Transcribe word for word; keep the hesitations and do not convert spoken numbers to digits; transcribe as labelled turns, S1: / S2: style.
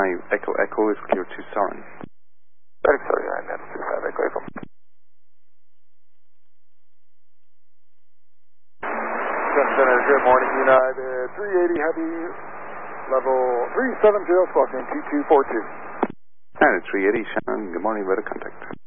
S1: Echo Echo is clear to Soren.
S2: Static thirty-nine, that's two five Echo Echo. Center, good morning, United three eighty Heavy, level three seven zero, squawk in two two four two.
S1: United three eighty, Shannon, good morning, weather contact.